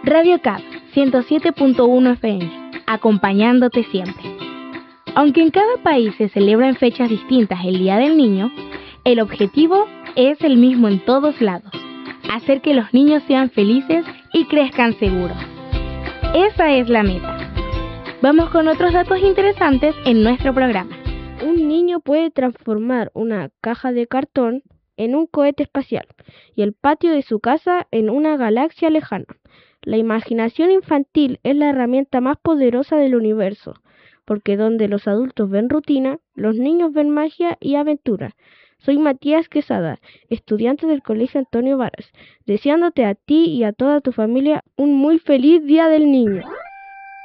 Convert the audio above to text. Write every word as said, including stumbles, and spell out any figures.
Radio C A P ciento siete punto uno F M, acompañándote siempre. Aunque en cada país se celebra en fechas distintas el Día del Niño, el objetivo es el mismo en todos lados: hacer que los niños sean felices y crezcan seguros. Esa es la meta. Vamos con otros datos interesantes en nuestro programa. Un niño puede transformar una caja de cartón en un cohete espacial y el patio de su casa en una galaxia lejana. La imaginación infantil es la herramienta más poderosa del universo, porque donde los adultos ven rutina, los niños ven magia y aventura. Soy Matías Quesada, estudiante del Colegio Antonio Varas, deseándote a ti y a toda tu familia un muy feliz Día del Niño.